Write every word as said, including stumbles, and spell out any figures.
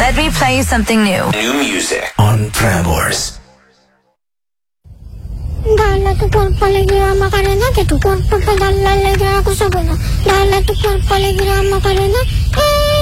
Let me play you something new. New music on Prambors. Dalla tu por paligrama karena tu por pedal la legra aku sabana. Dalla tu por paligrama karena